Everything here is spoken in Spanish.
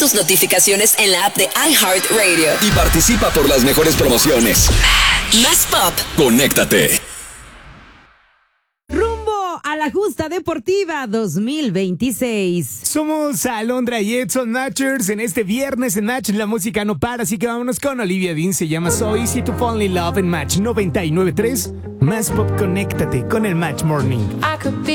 tus notificaciones en la app de iHeartRadio. Y participa por las mejores promociones. Más pop. Conéctate. Rumbo a la Justa Deportiva 2026. Somos Alondra y Edson Matchers en este viernes en Match. La música no para, así que vámonos con Olivia Dean. Se llama So Easy to Fall in Love en Match 99.3. Más pop, conéctate con el Match Morning. I could be